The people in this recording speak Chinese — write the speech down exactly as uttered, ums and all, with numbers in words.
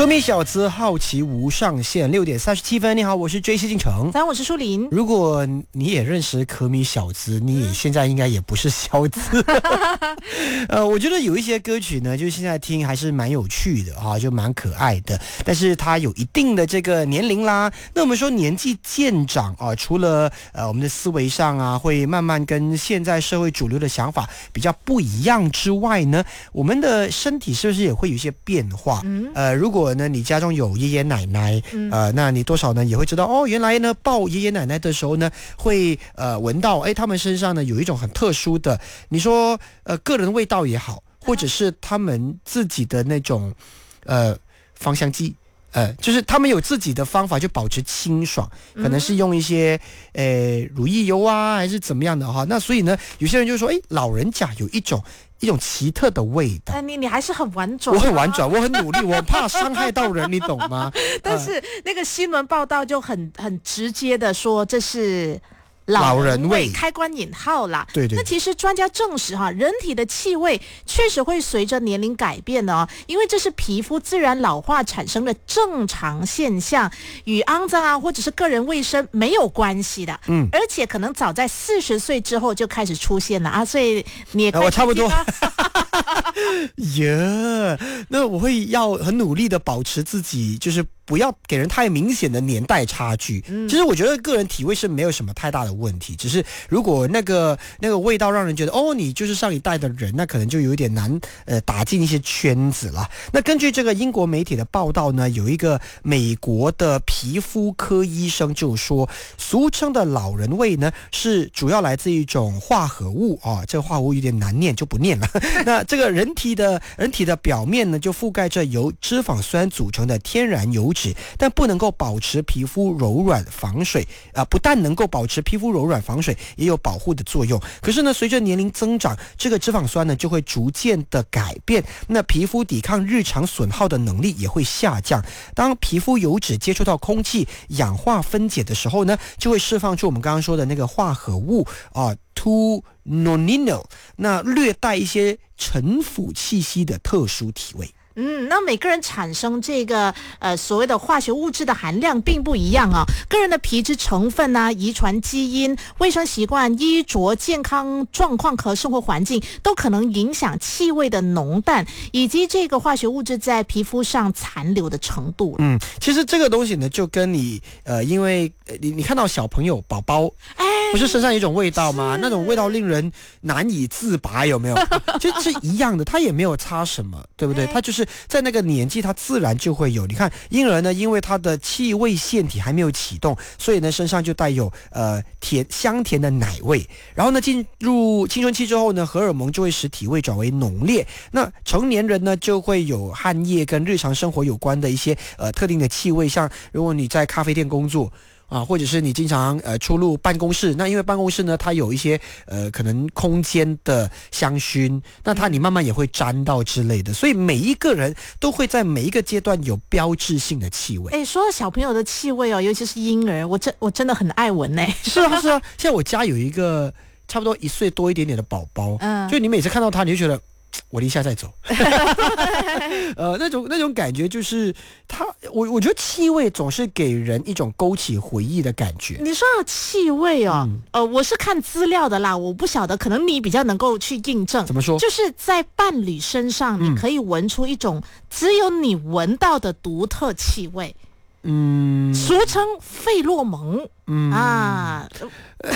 科米小子好奇无上限，六点三十七分。你好，我是 J C 进城。 三，我是舒林。 如果你也认识科米小子，你也现在应该也不是小子。呃，我觉得有一些歌曲呢，就是现在听还是蛮有趣的哈，就蛮可爱的。但是它有一定的这个年龄啦。那我们说年纪渐长啊，除了呃我们的思维上啊，会慢慢跟现在社会主流的想法比较不一样之外呢，我们的身体是不是也会有一些变化？嗯、呃，如果呢你家中有爷爷奶奶，嗯、呃，那你多少呢也会知道哦，原来呢抱爷爷奶奶的时候呢，会呃闻到哎他们身上呢有一种很特殊的，你说呃个人味道也好，或者是他们自己的那种呃芳香剂。呃，就是他们有自己的方法去保持清爽，可能是用一些呃乳液油啊，还是怎么样的哈。那所以呢，有些人就说，哎，老人甲有一种一种奇特的味道。 哎，你你还是很婉转、啊， 我很婉转，我很努力，我怕伤害到人，你懂吗？ 但是、呃、那个新闻报道就很很直接的说，这是老人味， 开关引号啦。 对对。 那其实专家证实哈，人体的气味确实会随着年龄改变的哦，因为这是皮肤自然老化产生的正常现象，与肮脏啊或者是个人卫生没有关系的。嗯。而且可能早在四十岁之后就开始出现了啊，所以你也可以、啊、 我差不多。耶， yeah, 那我会要很努力的保持自己，就是不要给人太明显的年代差距。嗯，其实我觉得个人体味是没有什么太大的问题，只是如果那个那个味道让人觉得哦，你就是上一代的人，那可能就有一点难呃打进一些圈子了。那根据这个英国媒体的报道呢，有一个美国的皮肤科医生就说，俗称的老人味呢是主要来自一种化合物啊，这个化合物有点难念，就不念了。那这个人体的人体的表面呢，就覆盖着由脂肪酸组成的天然油脂，但不能够保持皮肤柔软防水啊、呃，不但能够保持皮肤柔软防水，也有保护的作用。可是呢，随着年龄增长，这个脂肪酸呢就会逐渐的改变，那皮肤抵抗日常损耗的能力也会下降。当皮肤油脂接触到空气氧化分解的时候呢，就会释放出我们刚刚说的那个化合物啊。to nonino， 那略带一些陈腐气息的特殊体味。 嗯，那每个人产生这个呃所谓的化学物质的含量并不一样啊，个人的皮质成分啊、遗传基因、卫生习惯、衣着、健康状况和生活环境都可能影响气味的浓淡，以及这个化学物质在皮肤上残留的程度。 嗯，其实这个东西呢，就跟你呃，因为你你看到小朋友宝宝，哎，不是身上有一种味道吗？那种味道令人难以自拔，有没有？就是一样的，他也没有擦什么，对不对？他就是在那个年纪，它自然就会有。你看婴儿呢，因为他的气味腺体还没有启动，所以呢身上就带有呃甜香甜的奶味。然后呢进入青春期之后呢，荷尔蒙就会使体味转为浓烈。那成年人呢就会有汗液跟日常生活有关的一些呃特定的气味，像如果你在咖啡店工作。啊，或者是你经常呃出入办公室，那因为办公室呢，它有一些呃可能空间的香薰，那它你慢慢也会沾到之类的，所以每一个人都会在每一个阶段有标志性的气味。 哎，说到小朋友的气味哦，尤其是婴儿，我真我真的很爱闻呢。 是啊是啊，现在我家有一个差不多一岁多一点点的宝宝，嗯，就你每次看到他，你就觉得。我离下再走，呃，那种那种感觉就是他，我我觉得气味总是给人一种勾起回忆的感觉。 你说到气味哦，嗯、呃，我是看资料的啦，我不晓得，可能你比较能够去印证。 怎么说？ 就是在伴侣身上，你可以闻出一种只有你闻到的独特气味，嗯，俗称费洛蒙，嗯啊。